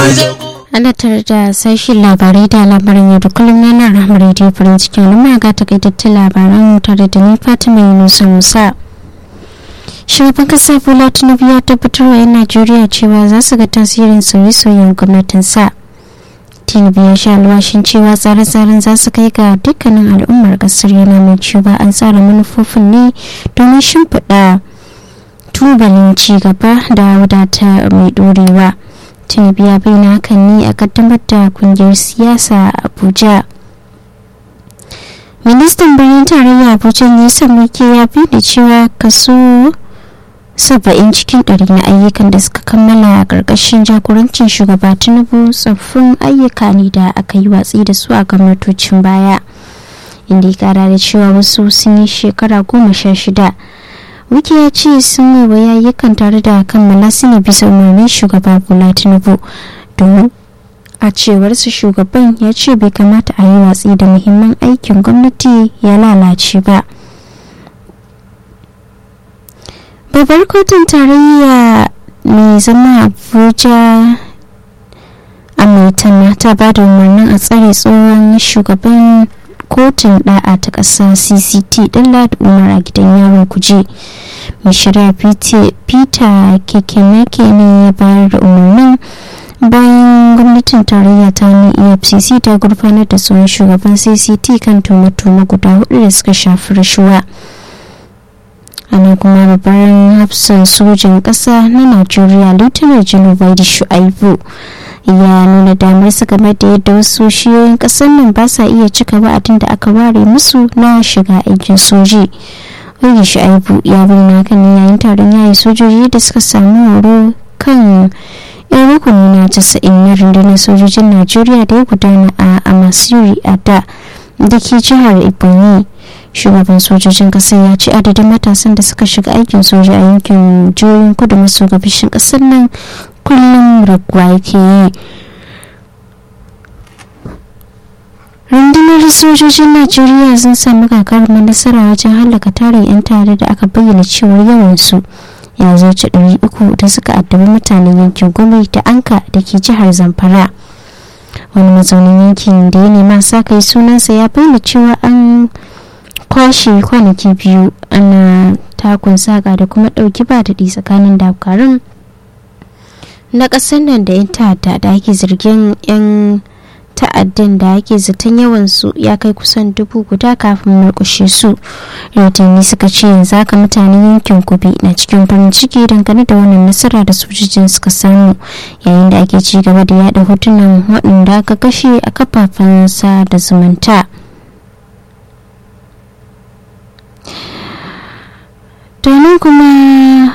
ana tare da sashen labarai da labaran yau da kullum na nan Rahama Radio farin cikin al'umma ga takaitattun labaran tare da ni Fatima Yunusa Musa. Shugaban kasa Bola Tinubu ya tabbatar wa 'yan Najeriya cewa za su ga tasirin sauye-sauyen gwamnatinsa. Tinubu ya sha alwashin cewa tsare-tsaren za su kai ga dukkanin al'ummar kasar, yana mai cewa an tsara manufofin ne domin shimfiɗa tubalin ci gaba da wadata mai ɗorewa. Tinubu ya bayyana hakan ne a kaddamar da kungiyar siyasa a Abuja. Ministan birnin tarayya Abuja Nyesom Wike ya bayyana cewa kaso 70 cikin 100 na ayyukan da suka kammala a ƙarƙashin jagorancin shugaba Tinubu tsoffin ayyuka ne da aka yi watsi da su a gwamnatocin baya, inda ya kara da cewa wasu sun yi shekara 16. Wike ya ce sun yi ayyukan tare da kammala su ne bisa umarnin shugaba Bola Tinubu, domin a cewarsa shugaban ya ce bai kamata a yi watsi da muhimman aikin gwamnati ya lalace ba. Babbar kotun tarayya mai zama Abuja a Maitama ta ba da umarnin a tsare tsohon shugaban kotun da'a ta ƙasa CCT ɗin Ladi Umar a gidan yaron Kuje. Mai shari'a Peter Kekemeke ne ya bayar da umarnin bayan gwamnatin tarayya ta ne EFCC ta gurfanar da tsohon shugaban CCT kan tuhume-tuhume guda 4 da suka shafi rashuwa. Ana kuma babban hafsan sojan ƙasa na Najeriya Lieutenant General Wadi Shu'aibu ya nuna damarsa game da yadda wasu shiyoyin ƙasar nan ba sa iya cika wa'adin da aka ware musu na shiga aikin soji. Wadi Shu'aibu ya bayyana kan yayin taron yayi sojoji da suka samu horo kan yan rukuni na 90 na rundunar sojojin Najeriya da ya gudana a Amasiri Ada da ke jihar Ebonyi. Shugaban sojojin kasar ya ce adadin matasan da suka shiga aikin soja a yankin jihohin kudu maso gabashin kasar nan kullum raguwa yake yi. Rundunar sojojin Najeriya sun samu gagarumar nasara wajen hallaka tarin 'yan tare da aka bayyana cewar yawansu ya zarce 300 da suka addabi mutanen yankin Gumi da Anka da ke jihar Zamfara. Wani mazaunin yankin da ya nema sa kai sunansa ya bayyana cewa an kwashe kwanaki 2 ana takun saka da kuma dauki ba daɗi tsakanin dakarun na ƙasar nan da 'yan ta'adda da ake zargin 'yan ta'addan da ake zaton yawansu ya kai kusan 1000 kafin murƙushe su. Rahotanni suka ce yanzu haka mutanen yankin Kobe na cikin farin ciki dangane da wannan nasara da sojojin suka samu, yayin da ake ci gaba da yada hotunan waɗanda aka kashe a kafafen sada zumunta. Domin kuma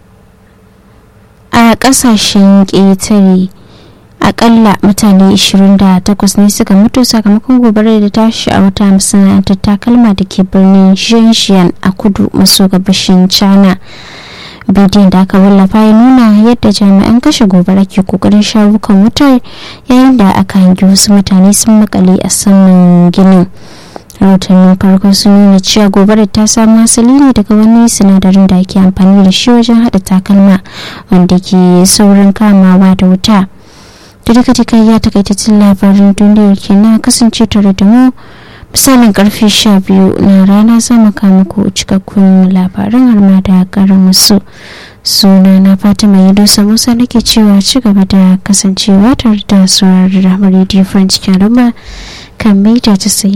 a ƙasashen ƙetare akalla mutane 28 ne suka mutu sakamakon gobarar da tashi a wata masana'antar takalma da ke birnin Shenzhen a kudu maso gabashin China. Bidiyon da aka wallafa ya nuna yadda jami'an kashe gobara ke kokarin shawo kan wutar, yayin da aka hangi wasu mutane sun makale a saman ginin. Rahotannin farko sun nuna cewa gobarar ta samu asali ne daga wani sinadarin da ake amfani da shi wajen haɗa takalma wanda ke saurin kamawa da wuta. Da duka ya takaitaccen labarin duniyar kenan, kasance tare da mu misalin karfe 12 na rana za mu kawo muku cikakkun labaran har ma da karin wasu. Suna na Fatima Yunusa Musa nake cewa ci gaba da kasancewa tare da sauraron Rahama Radio France kan mita 90.